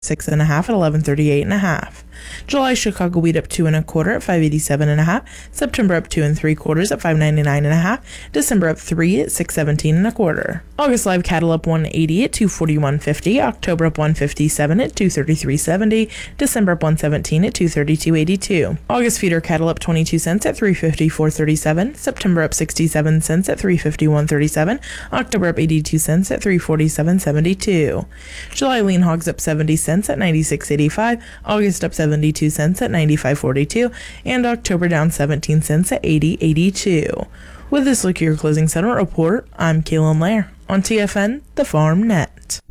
6.5 at 11.38.5. July Chicago wheat up 2 1/4 at 5.87.5. September up 2 3/4 at 5.99.5. December up 3 at 6.17 1/4. August live cattle up 180 at 241.50. October up 157 at 233.70. December up 117 at 232.82. August feeder cattle up 22 cents at 354.37. September up 67 cents at 351.37. October up 82 cents at 347.72. July lean hogs up 70 cents at 96.85. August up 72 cents at 95.42, and October down 17 cents at 80.82. With this look at your closing settlement report, I'm Kaylin Lair on TFN, the Farm Net.